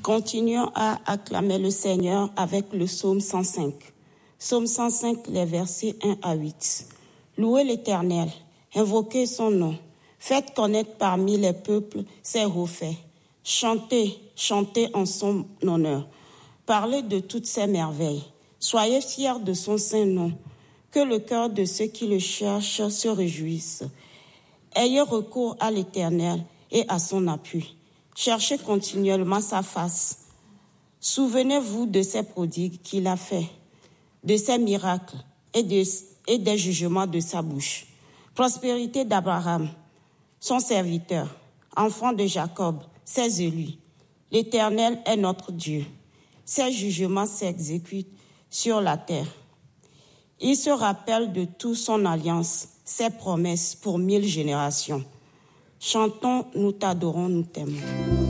Continuons à acclamer le Seigneur avec le psaume 105. Psaume 105, les versets 1 à 8. Louez l'Éternel, invoquez son nom, faites connaître parmi les peuples ses hauts faits. Chantez, chantez en son honneur, parlez de toutes ses merveilles. Soyez fiers de son saint nom, que le cœur de ceux qui le cherchent se réjouisse. Ayez recours à l'Éternel et à son appui. Cherchez continuellement sa face. Souvenez-vous de ses prodigues qu'il a faits, de ses miracles et des jugements de sa bouche. Prospérité d'Abraham, son serviteur, enfant de Jacob, ses élus. L'Éternel est notre Dieu. Ses jugements s'exécutent sur la terre. Il se rappelle de toute son alliance, ses promesses pour 1000 générations. Chantons, nous t'adorons, nous t'aimons.